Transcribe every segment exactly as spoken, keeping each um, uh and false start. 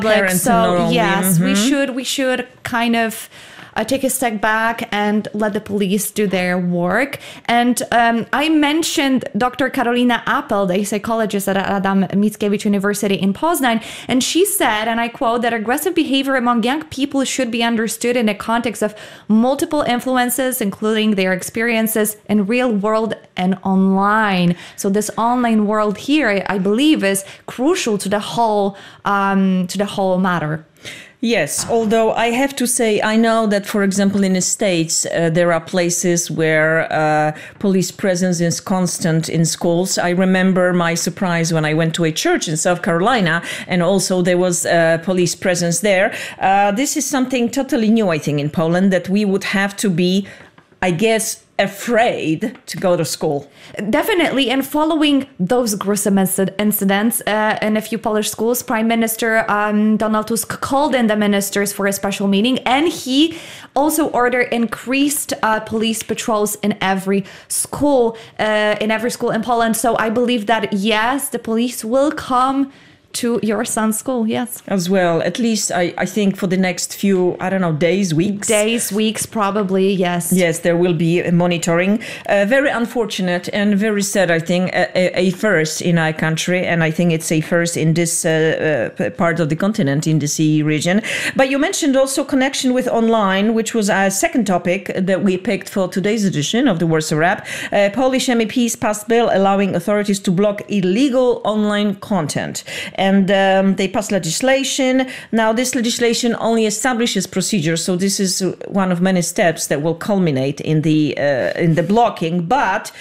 Parents so and not only, yes, mm-hmm. we should we should kind of uh, take a step back and let the police do their work. And um, I mentioned Doctor Karolina Appel, a psychologist at Adam Mickiewicz University in Poznan, and she said, and I quote, that aggressive behavior among young people should be understood in the context of multiple influences, including their experiences in real world and online. So this online world here, I, I believe, is crucial to the whole um, to the whole matter. Yes, although I have to say, I know that, for example, in the States, uh, there are places where uh, police presence is constant in schools. I remember my surprise when I went to a church in South Carolina, and also there was uh, police presence there. Uh, this is something totally new, I think, in Poland, that we would have to be, I guess, afraid to go to school. Definitely. And following those gruesome inc- incidents uh, in a few Polish schools, Prime Minister um, Donald Tusk called in the ministers for a special meeting, and he also ordered increased uh, police patrols in every school, uh, in every school in Poland. So I believe that, yes, the police will come to your son's school, yes. As well, at least I, I think for the next few, I don't know, days, weeks. Days, weeks, probably, yes. Yes, there will be monitoring. Uh, very unfortunate and very sad, I think, a, a first in our country. And I think it's a first in this uh, uh, part of the continent, in the C E region. But you mentioned also connection with online, which was our second topic that we picked for today's edition of the Warsaw Wrap. Uh, Polish M E Ps passed bill allowing authorities to block illegal online content. And um, they passed legislation. Now, this legislation only establishes procedures, so this is one of many steps that will culminate in the uh, in the blocking. But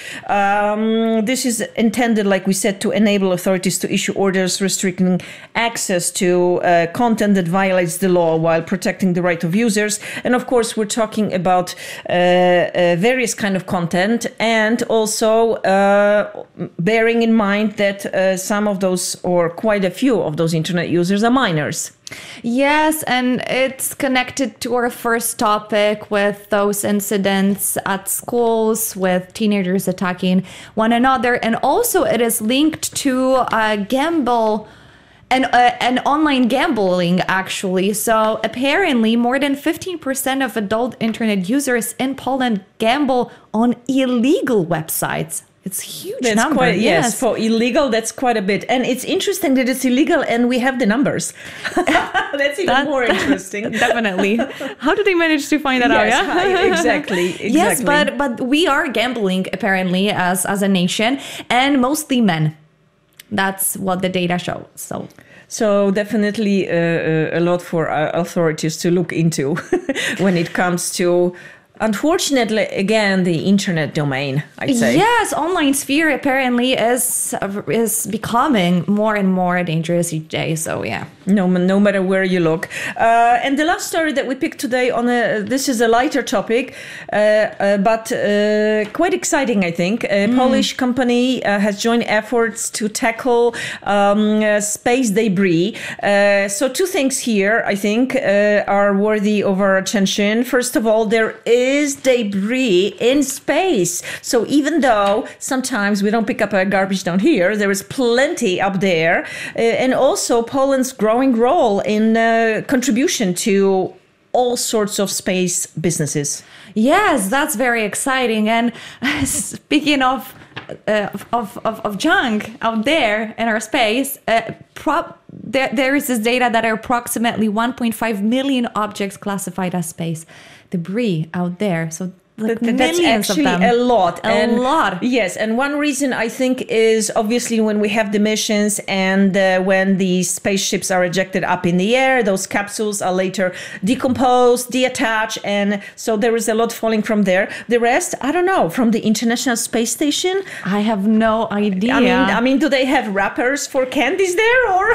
um, this is intended, like we said, to enable authorities to issue orders restricting access to uh, content that violates the law while protecting the right of users. And of course, we're talking about uh, uh, various kind of content, and also uh, bearing in mind that uh, some of those, or quite a few of those internet users, are minors. Yes, and it's connected to our first topic with those incidents at schools with teenagers attacking one another. And also it is linked to uh, gamble and uh, and online gambling, actually. So apparently more than fifteen percent of adult internet users in Poland gamble on illegal websites. It's huge that's number. Quite, yes. yes, for illegal, that's quite a bit. And it's interesting that it's illegal and we have the numbers. That's even that, more interesting. Definitely. How did they manage to find that yes, out? Yeah, exactly, exactly. Yes, but but we are gambling apparently as as a nation, and mostly men. That's what the data shows. So. So definitely uh, a lot for our authorities to look into when it comes to, unfortunately, again, the internet domain, I'd say. Yes, online sphere apparently is is becoming more and more dangerous each day. So yeah. No, no matter where you look. Uh, and the last story that we picked today on a, this is a lighter topic, uh, uh, but uh, quite exciting, I think. A mm. Polish company uh, has joined efforts to tackle um, uh, space debris. Uh, so two things here, I think, uh, are worthy of our attention. First of all, there is debris in space. So even though sometimes we don't pick up our garbage down here, there is plenty up there. Uh, and also Poland's growing role in uh, contribution to all sorts of space businesses. Yes, that's very exciting. And speaking of uh, of, of of junk out there in our space, uh, prop there there is this data that are approximately one point five million objects classified as space debris out there. So. Like That, that's actually of them. a lot. A and lot. Yes. And one reason I think is obviously when we have the missions and uh, when the spaceships are ejected up in the air, those capsules are later decomposed, deattached. And so there is a lot falling from there. The rest, I don't know, from the International Space Station. I have no idea. I mean, I mean, do they have wrappers for candies there or?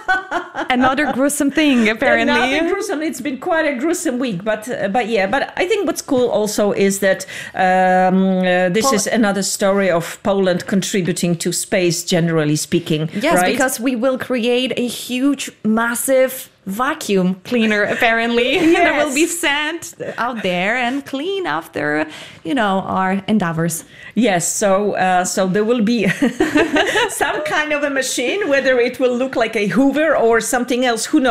Another gruesome thing, apparently. Another gruesome. It's been quite a gruesome week, but uh, but yeah. But I think what's cool also is that um, uh, this Pol- is another story of Poland contributing to space, generally speaking. Yes, right? because we will create a huge, massive vacuum cleaner, apparently. Yes. That will be sent out there and clean after, you know, our endeavors. Yes, so uh, so there will be some kind of a machine, whether it will look like a Hoover or something else, who knows.